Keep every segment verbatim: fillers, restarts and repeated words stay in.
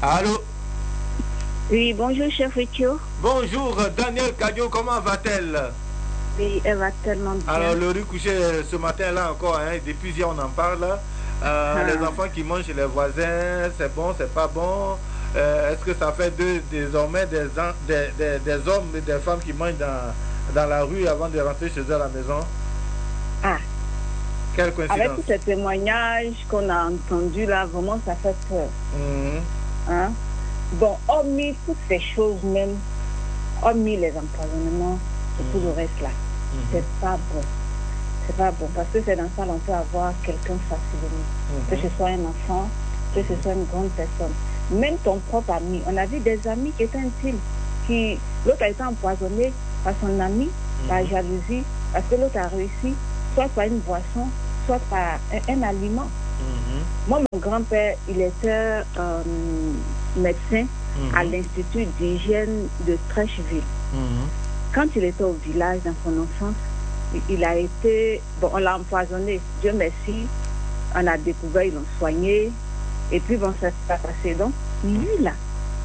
Allô? Oui, bonjour, chef Richio. Bonjour, Daniel Kadio, comment va-t-elle? Oui, elle va tellement bien. Alors, le riz couché ce matin-là encore, hein, depuis hier on en parle. Euh, ah. Les enfants qui mangent chez les voisins, c'est bon, c'est pas bon. Euh, Est-ce que ça fait deux, désormais des, des, des, des hommes et des femmes qui mangent dans, dans la rue avant de rentrer chez eux à la maison? Ah. Quelle coïncidence. Avec tous ces témoignages qu'on a entendus là, vraiment ça fait peur. Mmh. Hein? Bon, hormis toutes ces choses même, hormis les empoisonnements et mmh. tout le reste là, mmh. c'est pas bon. C'est pas bon parce que c'est dans ça qu'on peut avoir quelqu'un facilement. Mmh. Que ce soit un enfant, que ce soit une grande personne. Même ton propre ami. On a vu des amis qui étaient intimes, qui l'autre a été empoisonné par son ami, mmh. par jalousie, parce que l'autre a réussi, soit par une boisson, soit par un, un aliment. Mm-hmm. Moi, mon grand-père, il était euh, médecin mm-hmm. à l'Institut d'hygiène de Trècheville. Mm-hmm. Quand il était au village dans son enfance, il, il a été... Bon, on l'a empoisonné. Dieu merci, on a découvert, ils l'ont soigné. Et puis, bon, ça s'est passé. Donc, lui, là,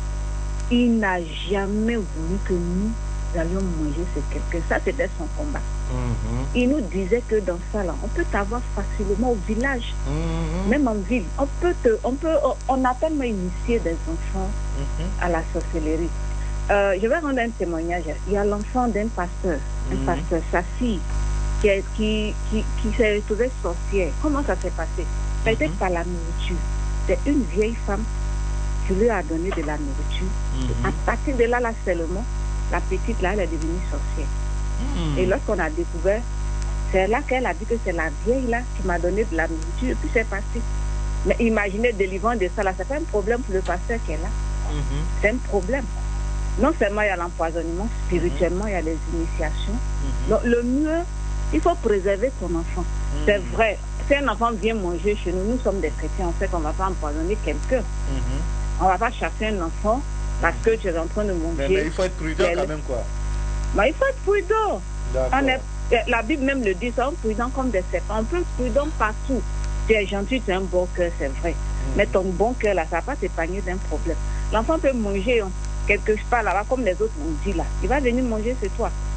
il n'a jamais voulu que nous allions manger ce quelqu'un. Ça, c'était son combat. Mm-hmm. Il nous disait que dans ça là, on peut t'avoir facilement au village, mm-hmm. même en ville. On peut te, on peut, on a tellement initié des enfants mm-hmm. à la sorcellerie. Euh, je vais rendre un témoignage. Il y a l'enfant d'un pasteur, mm-hmm. un pasteur, sa fille, qui, est, qui, qui, qui s'est retrouvée sorcière. Comment ça s'est passé? Peut-être mm-hmm. par la nourriture. C'est une vieille femme qui lui a donné de la nourriture. Mm-hmm. À partir de là, là seulement, la petite là, elle est devenue sorcière. Mmh. Et lorsqu'on a découvert, c'est là qu'elle a dit que c'est la vieille là qui m'a donné de la nourriture et puis c'est passé. Mais imaginez, délivrant de ça là, c'est pas un problème pour le pasteur qui est là. Mmh. C'est un problème. Non seulement il y a l'empoisonnement, spirituellement il y a les initiations. Mmh. Donc le mieux, il faut préserver son enfant. Mmh. C'est vrai, si un enfant vient manger chez nous, nous sommes des chrétiens, on sait qu'on ne va pas empoisonner quelqu'un. Mmh. On ne va pas chasser un enfant parce que tu es en train de manger. Mais, mais il faut être prudent quand même quoi. Mais il faut être prudent. On est, la Bible même le dit, soyons prudents comme des serpents. On peut être prudent partout. Tu es gentil, tu as un bon cœur, c'est vrai. Mmh. Mais ton bon cœur, là, ça ne va pas t'épargner d'un problème. L'enfant peut manger quelque part là-bas, comme les autres l'ont dit là. Il va venir manger chez toi.